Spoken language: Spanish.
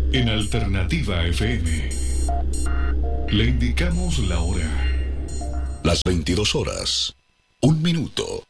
En Alternativa FM le indicamos la hora. Las 22 horas, 1 minuto.